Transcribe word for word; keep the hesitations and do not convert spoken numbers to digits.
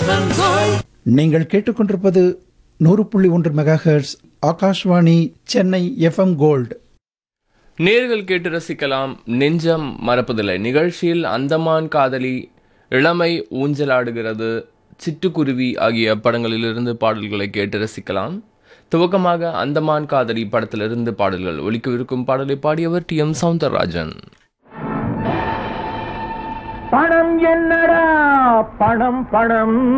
நீங்கள் கேட்டுக்கொண்டிருப்பது நூறு புள்ளி ஒன்று mega hertz Akashvani Chennai FM gold. நேர்கள் கேட்டு ரசிக்கலாம் நெஞ்சம் மறப்பதில்லை நிகழ்ச்சியில் அந்தமான் காதலி, இளமை ஊஞ்சலாடுகிறது, சிட்டுக்குருவி ஆகிய படங்களிலிருந்து பாடல்களை கேட்டு ரசிக்கலாம். துவக்கமாக அந்தமான் காதலி படத்திலிருந்து பாடல்கள் ஒலிக்கவிருக்கும் பாடலை பாடியவர் டி எம் சௌந்தரராஜன். பணம் என்னடா பணம் பணம்